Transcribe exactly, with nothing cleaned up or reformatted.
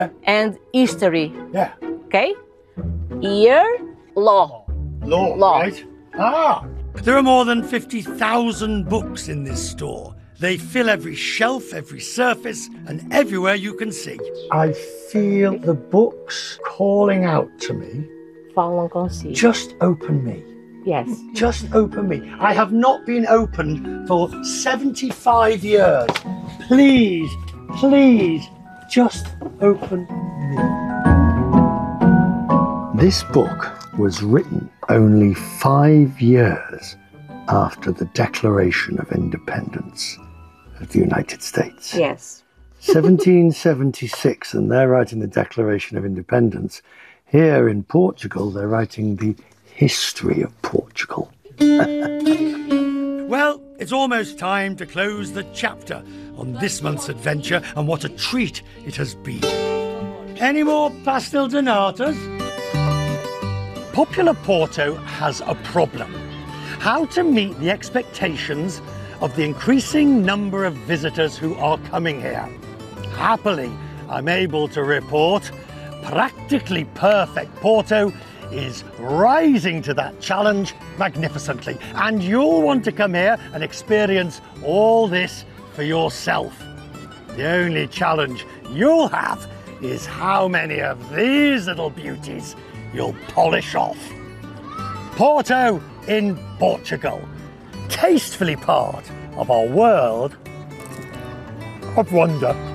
and history. Yeah. Okay? Here, law. Law, Law. right? Ah. There are more than fifty thousand books in this store. They fill every shelf, every surface, and everywhere you can see. I feel the books calling out to me. Falam consigo. Just open me. Yes. Just open me. I have not been opened for seventy-five years. Please, please, just open me. This book was written only five years after the Declaration of Independence of the United States. Yes. seventeen seventy-six, and they're writing the Declaration of Independence. Here in Portugal, they're writing the history of Portugal. Well, it's almost time to close the chapter on this month's adventure, and what a treat it has been. Any more pastel donatas? Popular Porto has a problem. How to meet the expectations of the increasing number of visitors who are coming here. Happily, I'm able to report Practically Perfect Porto is rising to that challenge magnificently, and you'll want to come here and experience all this for yourself. The only challenge you'll have is how many of these little beauties you'll polish off. Porto in Portugal, tastefully part of our world of wonder.